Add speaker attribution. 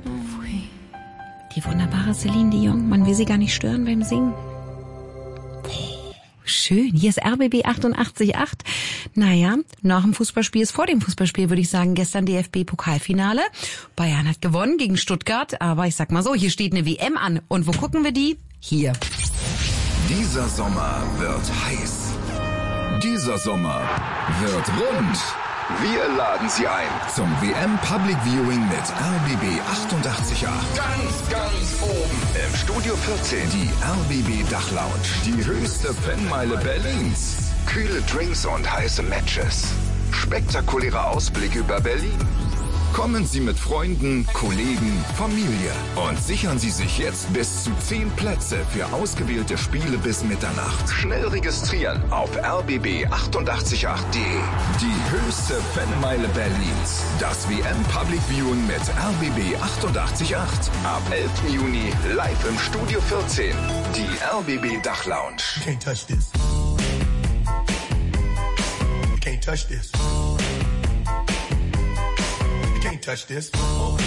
Speaker 1: Pfui. Die wunderbare Celine Dion. Man will sie gar nicht stören beim Singen. Schön. Hier ist RBB 88.8. Naja, nach dem Fußballspiel ist vor dem Fußballspiel, würde ich sagen. Gestern DFB-Pokalfinale. Bayern hat gewonnen gegen Stuttgart. Aber ich sag mal so, hier steht eine WM an. Und wo gucken wir die? Hier.
Speaker 2: Dieser Sommer wird heiß. Dieser Sommer wird rund. Wir laden Sie ein zum WM Public Viewing mit RBB 88.8. Ganz oben im Studio 14 die RBB Dachlounge. Die höchste Fanmeile Berlins. Kühle Drinks und heiße Matches. Spektakulärer Ausblick über Berlin. Kommen Sie mit Freunden, Kollegen, Familie und sichern Sie sich jetzt bis zu 10 Plätze für ausgewählte Spiele bis Mitternacht. Schnell registrieren auf rbb888.de. Die höchste Fanmeile Berlins. Das WM Public Viewing mit RBB 88.8. Ab 11. Juni live im Studio 14. Die RBB Dachlounge.
Speaker 3: You can't touch this. You can't touch this. Can't touch this.